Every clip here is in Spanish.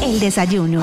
El desayuno.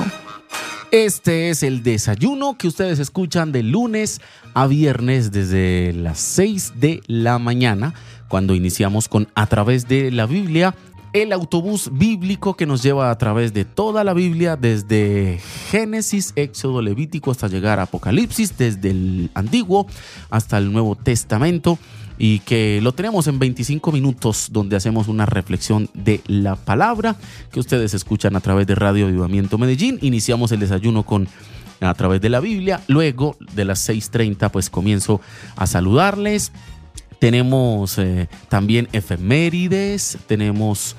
Este es el desayuno que ustedes escuchan de lunes a viernes desde las 6 de la mañana, cuando iniciamos con A Través de la Biblia, el autobús bíblico que nos lleva a través de toda la Biblia, desde Génesis, Éxodo, Levítico, hasta llegar a Apocalipsis, desde el Antiguo hasta el Nuevo Testamento, y que lo tenemos en 25 minutos, donde hacemos una reflexión de la palabra que ustedes escuchan a través de Radio Avivamiento Medellín. Iniciamos el desayuno con A Través de la Biblia. Luego de las 6:30 pues comienzo a saludarles. Tenemos también efemérides, tenemos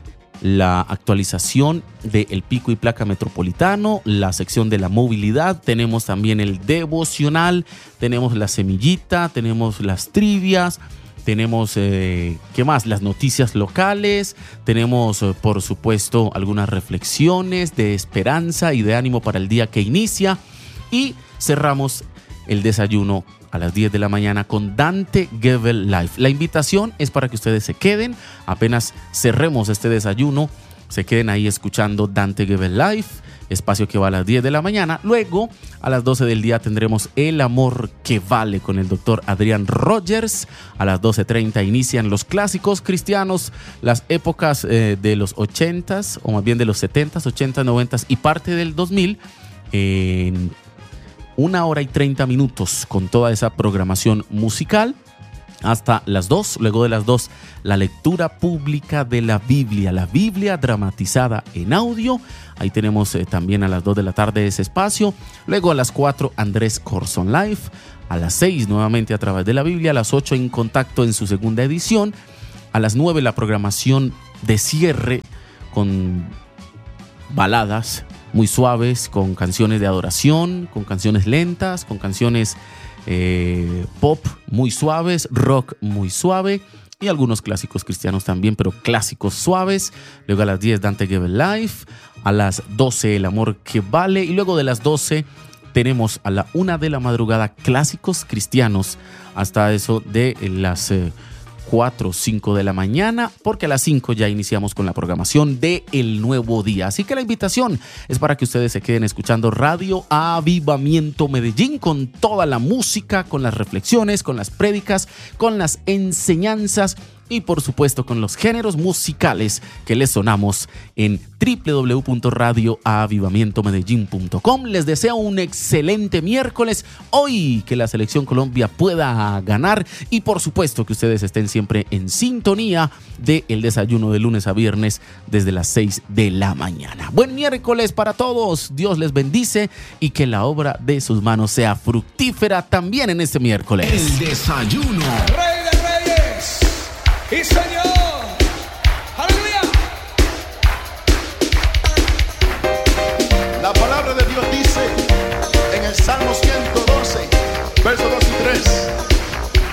la actualización del Pico y Placa Metropolitano, la sección de la movilidad, tenemos también el devocional, tenemos la semillita, tenemos las trivias, tenemos, ¿qué más? Las noticias locales, tenemos, por supuesto, algunas reflexiones de esperanza y de ánimo para el día que inicia, y cerramos el desayuno a las 10 de la mañana con Dante Gebel Live. La invitación es para que ustedes se queden, apenas cerremos este desayuno, se queden ahí escuchando Dante Gebel Live, espacio que va a las 10 de la mañana. Luego, a las 12 del día tendremos El Amor que Vale con el doctor Adrián Rogers. A las 12:30 inician los clásicos cristianos, las épocas de los 80s, o más bien de los 70s, 80s, 90s y parte del 2000, en 1 hora y 30 minutos con toda esa programación musical hasta las 2. Luego de las 2, la lectura pública de la Biblia dramatizada en audio. Ahí tenemos también a las 2 de la tarde ese espacio. Luego a las 4, Andrés Corson Live. A las 6, nuevamente A Través de la Biblia. A las 8, En Contacto en su segunda edición. A las 9, la programación de cierre con baladas muy suaves, con canciones de adoración, con canciones lentas, con canciones pop muy suaves, rock muy suave y algunos clásicos cristianos también, pero clásicos suaves. Luego a las 10, Dante Gebel Live. A las 12, El Amor que Vale. Y luego de las 12 tenemos a la 1 de la madrugada clásicos cristianos hasta eso de las 4 o 5 de la mañana, porque a las 5 ya iniciamos con la programación de El Nuevo Día. Así que la invitación es para que ustedes se queden escuchando Radio Avivamiento Medellín, con toda la música, con las reflexiones, con las prédicas, con las enseñanzas y por supuesto con los géneros musicales que les sonamos en www.radioavivamientomedellin.com. Les deseo un excelente miércoles. Hoy que la Selección Colombia pueda ganar y por supuesto que ustedes estén siempre en sintonía de el desayuno de lunes a viernes desde las 6 de la mañana. Buen miércoles para todos. Dios les bendice y que la obra de sus manos sea fructífera también en este miércoles. El desayuno. Rey de Reyes y Señor